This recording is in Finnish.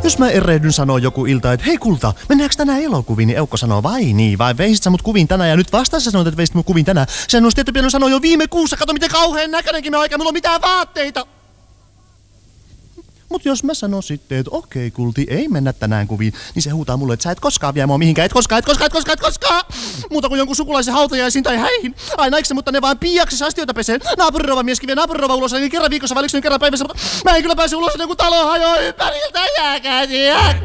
Jos mä erehdyn sanoo joku ilta, että hei kulta, mennäänkö tänään elokuviin, niin Eukko sanoo vai niin, vai veisit sä mut kuviin tänään ja nyt vasta sä sanoit, että veisit mut kuviin tänään. Sen olisi tietty pitänyt sanoa jo viime kuussa, kato miten kauhean näköinenkin mä aika, mulla on mitään vaatteita. Mut jos mä sanon sitten, että okei kulti, ei mennä tänään kuviin, niin se huutaa mulle, että sä et koskaan vie mua mihinkään, et koskaan. Muuta kuin jonkun sukulaisen hautajaisiin tai häihin. Aina eikö se, mutta ne vaan piiaksissa astioita pesee. Naapurirova mieskin vie naapurirova ulos, niin kerran viikossa, vai kerran päivässä, mutta mä en kyllä pääse ulos, ennen kuin talo hajoaa ympäriltä, jääkää.